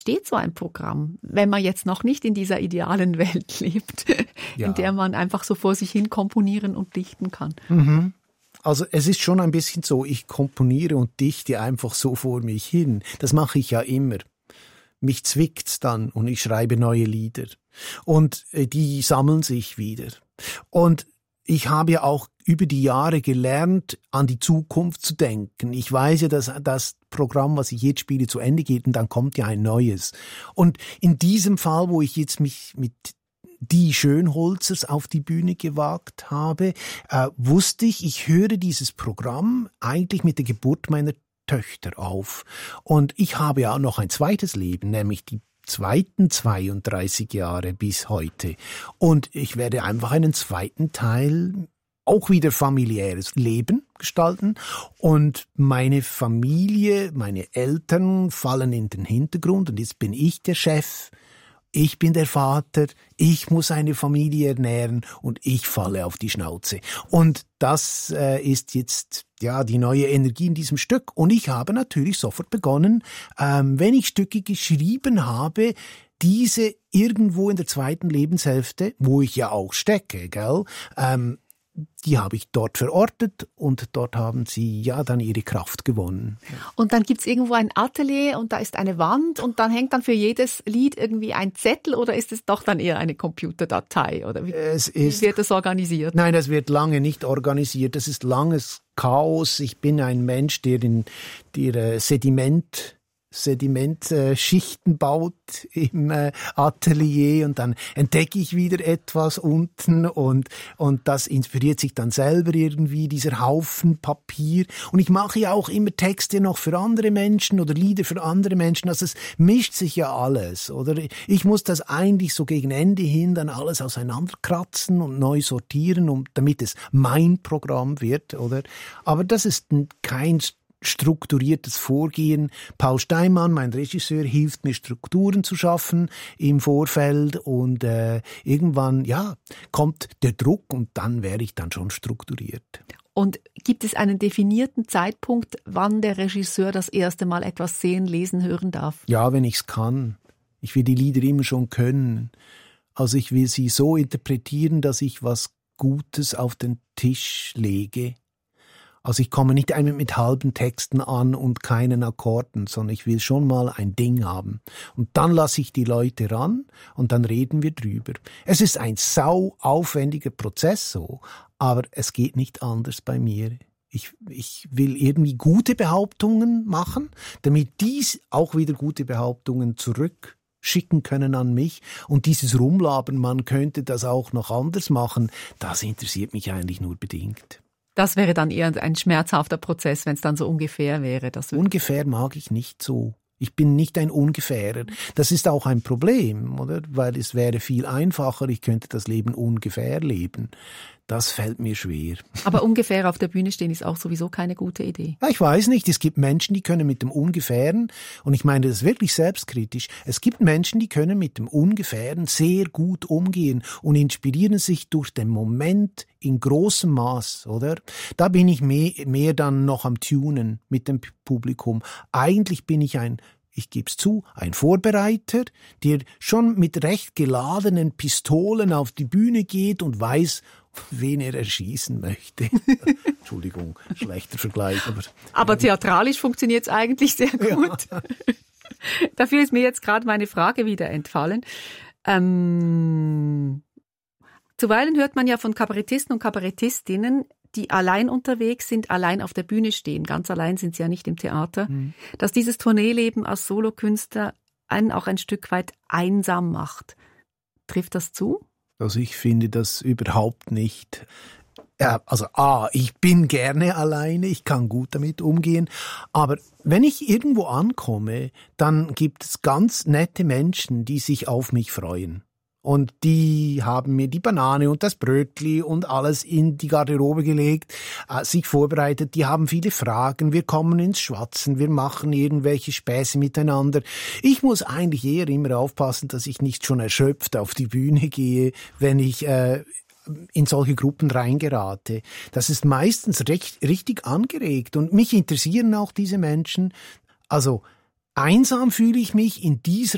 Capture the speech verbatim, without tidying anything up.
Steht so ein Programm, wenn man jetzt noch nicht in dieser idealen Welt lebt, ja. in der man einfach so vor sich hin komponieren und dichten kann? Mhm. Also es ist schon ein bisschen so, ich komponiere und dichte einfach so vor mich hin. Das mache ich ja immer. Mich zwickt's dann und ich schreibe neue Lieder. Und die sammeln sich wieder. Und ich habe ja auch über die Jahre gelernt, an die Zukunft zu denken. Ich weiß ja, dass das Programm, was ich jetzt spiele, zu Ende geht und dann kommt ja ein neues. Und in diesem Fall, wo ich jetzt mich mit die Schönholzers auf die Bühne gewagt habe, äh, wusste ich, ich höre dieses Programm eigentlich mit der Geburt meiner Töchter auf. Und ich habe ja auch noch ein zweites Leben, nämlich die zweiten zweiunddreißig Jahre bis heute. Und ich werde einfach einen zweiten Teil auch wieder familiäres Leben gestalten. Und meine Familie, meine Eltern fallen in den Hintergrund und jetzt bin ich der Chef. Ich bin der Vater, ich muss eine Familie ernähren und ich falle auf die Schnauze. Und das äh, ist jetzt ja die neue Energie in diesem Stück. Und ich habe natürlich sofort begonnen, ähm, wenn ich Stücke geschrieben habe, diese irgendwo in der zweiten Lebenshälfte, wo ich ja auch stecke, gell, ähm, die habe ich dort verortet und dort haben sie ja dann ihre Kraft gewonnen. Und dann gibt's irgendwo ein Atelier und da ist eine Wand und dann hängt dann für jedes Lied irgendwie ein Zettel oder ist es doch dann eher eine Computerdatei? Oder wie, es ist, wie wird das organisiert? Nein, das wird lange nicht organisiert. Das ist langes Chaos. Ich bin ein Mensch, der in der Sediment Sedimentschichten äh, baut im äh, Atelier und dann entdecke ich wieder etwas unten und und das inspiriert sich dann selber irgendwie, dieser Haufen Papier. Und ich mache ja auch immer Texte noch für andere Menschen oder Lieder für andere Menschen. Also es mischt sich ja alles, oder? Ich muss das eigentlich so gegen Ende hin dann alles auseinanderkratzen und neu sortieren, um, damit es mein Programm wird, oder? Aber das ist kein strukturiertes Vorgehen. Paul Steinmann, mein Regisseur, hilft mir, Strukturen zu schaffen im Vorfeld und äh, irgendwann, ja, kommt der Druck und dann wäre ich dann schon strukturiert. Und gibt es einen definierten Zeitpunkt, wann der Regisseur das erste Mal etwas sehen, lesen, hören darf? Ja, wenn ich es kann. Ich will die Lieder immer schon können. Also ich will sie so interpretieren, dass ich was Gutes auf den Tisch lege. Also ich komme nicht einmal mit halben Texten an und keinen Akkorden, sondern ich will schon mal ein Ding haben. Und dann lasse ich die Leute ran und dann reden wir drüber. Es ist ein sau aufwendiger Prozess so, aber es geht nicht anders bei mir. Ich, ich will irgendwie gute Behauptungen machen, damit dies auch wieder gute Behauptungen zurück schicken können an mich und dieses Rumlabern, man könnte das auch noch anders machen, das interessiert mich eigentlich nur bedingt. Das wäre dann eher ein schmerzhafter Prozess, wenn es dann so ungefähr wäre. Das ungefähr mag ich nicht so. Ich bin nicht ein Ungefährer. Das ist auch ein Problem, oder? Weil es wäre viel einfacher, ich könnte das Leben ungefähr leben. Das fällt mir schwer. Aber ungefähr auf der Bühne stehen ist auch sowieso keine gute Idee. Ja, ich weiß nicht, es gibt Menschen, die können mit dem Ungefähren, und ich meine das wirklich selbstkritisch, es gibt Menschen, die können mit dem Ungefähren sehr gut umgehen und inspirieren sich durch den Moment in großem Maß, oder? Da bin ich mehr, mehr dann noch am Tunen mit dem Publikum. Eigentlich bin ich ein Ich geb's zu, ein Vorbereiter, der schon mit recht geladenen Pistolen auf die Bühne geht und weiß, wen er erschießen möchte. Entschuldigung, schlechter Vergleich. Aber, aber theatralisch funktioniert es eigentlich sehr gut. Ja. Dafür ist mir jetzt gerade meine Frage wieder entfallen. Ähm, zuweilen hört man ja von Kabarettisten und Kabarettistinnen, die allein unterwegs sind, allein auf der Bühne stehen. Ganz allein sind sie ja nicht im Theater. Mhm. Dass dieses Tourneeleben als Solokünstler einen auch ein Stück weit einsam macht. Trifft das zu? Also ich finde das überhaupt nicht. Ja, also A, ich bin gerne alleine, ich kann gut damit umgehen, aber wenn ich irgendwo ankomme, dann gibt es ganz nette Menschen, die sich auf mich freuen. Und die haben mir die Banane und das Brötli und alles in die Garderobe gelegt, äh, sich vorbereitet. Die haben viele Fragen, wir kommen ins Schwatzen, wir machen irgendwelche Späße miteinander. Ich muss eigentlich eher immer aufpassen, dass ich nicht schon erschöpft auf die Bühne gehe, wenn ich äh, in solche Gruppen reingerate. Das ist meistens recht, richtig angeregt und mich interessieren auch diese Menschen. Also einsam fühle ich mich in dieser